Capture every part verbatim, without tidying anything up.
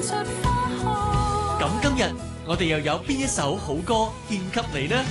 咁今日我哋又有邊一首好歌獻給你呢？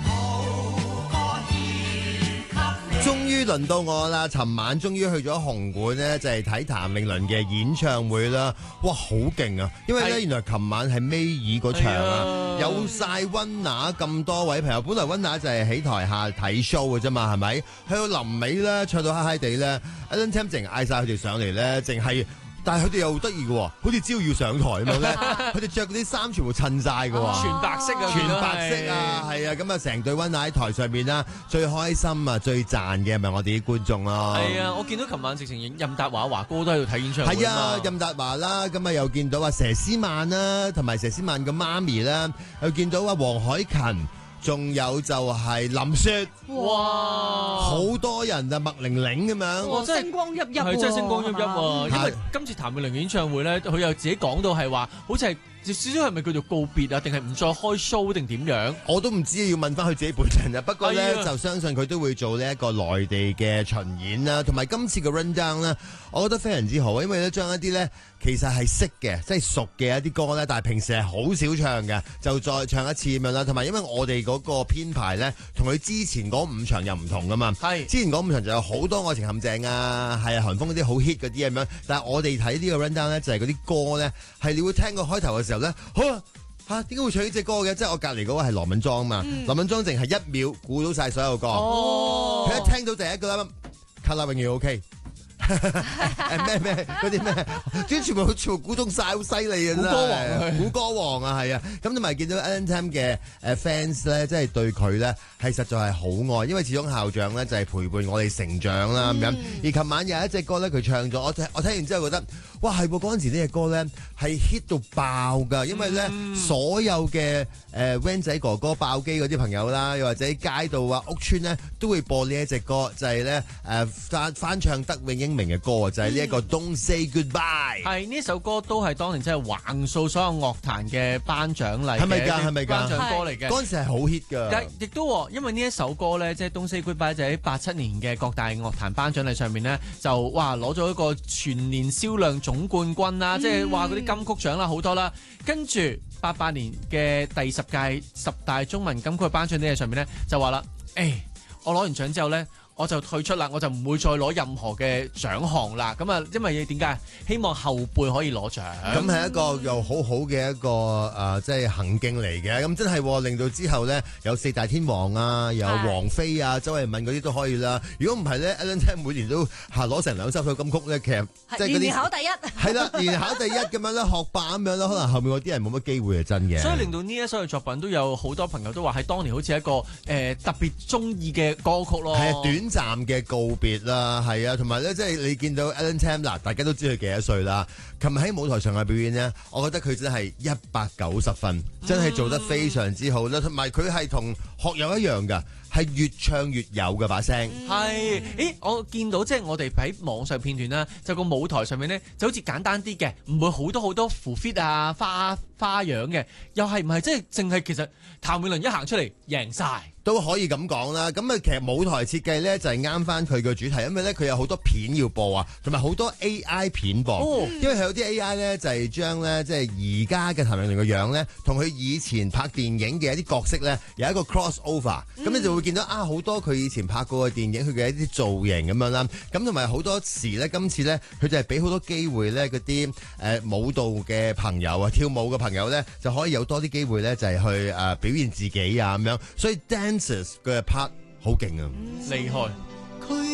終於輪到我啦！尋晚終於去咗紅館呢，就係睇譚詠麟嘅演唱會啦！哇，好勁啊！因為咧，原來尋晚係尾二嗰場啊，有晒温拿咁多位朋友。本來温拿就係喺台下睇 show 嘅啫嘛，係咪？去到臨尾咧，唱到嗨嗨地咧 ，Alan Tam 淨嗌晒佢哋上嚟咧，淨係。但係佢哋又得意嘅喎，好似只要要上台咁樣咧，佢哋着嗰啲衫全部襯晒嘅喎， 全白色啊， 全白色啊，係啊，咁啊成隊温拿喺台上面啦，最開心啊，最讚嘅咪我哋啲觀眾咯。 係啊，我見到琴晚直情任達華華哥都喺度睇演唱會。 係啊，任達華啦，咁啊又見到啊佘詩曼啦，同埋佘詩曼嘅媽咪啦，又見到啊黃凱芹。仲有就係林雪， 哇！ 好多人啊，麥玲玲咁樣， 哇！真係星光熠熠， 係真係星光熠熠喎。因為今次譚詠麟演唱會咧，佢又自己講到係話，好似係少少係咪叫做告別啊？定係唔再開 show 定點樣？ 我都唔知，要問翻佢自己本人啊。不過咧， 哎、 就相信佢都會做呢一個內地嘅巡演啦，同埋今次嘅 run down 咧，我覺得非常之好，因為咧將一啲咧其實係識嘅，即係熟嘅一啲歌咧，但係平時係好少唱嘅，就再唱一次咁樣啦。同埋因為我哋嗰個編排咧，同佢之前嗰五場又唔同噶嘛。係之前嗰五場就有好多愛情陷阱啊，係啊，韓風嗰啲好 hit 嗰啲咁樣，但係我哋睇呢個 run down 咧，就係嗰啲歌咧，係你會聽個開頭嘅時候咧，好啊。嚇點解會唱呢隻歌嘅？即係我隔離嗰個係羅敏莊啊嘛，嗯、羅敏莊淨係一秒估到晒所有歌，佢、哦、一聽到第一個啦，卡拉永遠 OK。誒咩咩嗰啲咩，啲全部全部估中晒，好犀利啊！ 估歌王， 估歌王啊，係啊！咁同埋見到 Alan Tam 嘅誒 fans 咧，即係對佢咧係實在係好愛，因為始終校長咧就係陪伴我哋成長啦咁樣。嗯、而琴晚有一隻歌咧，佢唱咗，我聽我聽完之後覺得，哇係喎！嗰陣時呢隻歌咧係 hit 到爆㗎，因為咧、嗯、所有嘅誒 van 仔哥哥爆機嗰啲朋友啦，又或者街道啊屋村咧都會播呢一隻歌，就係咧誒翻翻唱德永英明嘅歌，就係呢一個 Don't Say Goodbye。 係呢首歌都係當年真係橫掃所有樂壇嘅頒獎禮， 係咪㗎？係咪㗎？ 頒獎歌嚟嘅。 嗰陣時係好 hit 㗎。 但亦都因為呢一首歌咧，即係 Don't Say Goodbye 就喺八七年嘅各大樂壇頒獎禮上面咧，就哇攞咗一個全年銷量總冠軍啦，嗯、即係話嗰啲金曲獎啦好多啦。跟住八八年嘅第十屆十大中文金曲頒獎典禮上面咧，就話啦，誒、欸，我攞完獎之後咧。我就退出啦，我就唔會再攞任何嘅獎項啦。咁啊，因為點解？希望後輩可以攞獎。咁係一個又好好嘅一個誒、呃，即係行徑嚟嘅。咁真係令到之後咧，有四大天王啊，有王菲啊、周慧敏嗰啲都可以啦。如果唔係咧 Alan Tam 每年都嚇攞成兩三首金曲咧，其實即係嗰啲年年考第一。係啦，年年考第一咁樣啦，學霸咁樣啦，可能後面嗰啲人冇乜機會係真嘅。所以令到呢一首嘅作品都有好多朋友都話喺當年好似一個誒、呃、特別中意嘅歌曲咯。係啊，短暫嘅告別啦，係啊，同埋咧，即係你見到 Alan Tam 嗱，大家都知佢幾多歲啦。琴日喺舞台上嘅表演呢，我覺得佢真係一百九十分，真係做得非常之好啦。同埋佢係同學友一樣㗎，係越唱越有嘅把聲。係，誒，我見到即係我哋喺網上片段啦，就個舞台上面咧就好似簡單啲嘅，唔會好多好多符 fit 啊花花樣嘅，又係唔係即係淨係其實譚詠麟一行出嚟贏晒。都可以咁講啦，咁啊其實舞台設計咧就係啱翻佢嘅主題，因為咧佢有好多片要播啊，同埋好多 A I 片播，哦、因為佢有啲 A I 咧就係將咧即係而家嘅譚詠麟嘅樣咧，同佢以前拍電影嘅一啲角色咧有一個 cross over，咁你、嗯、就會見到啊好多佢以前拍過嘅電影佢嘅一啲造型咁樣啦，咁同埋好多時咧今次咧佢就係俾好多機會咧嗰啲誒舞蹈嘅朋友啊跳舞嘅朋友咧就可以有多啲機會咧就係去誒表現自己啊咁樣，所以 Dan嘅 part 好勁啊，厲害。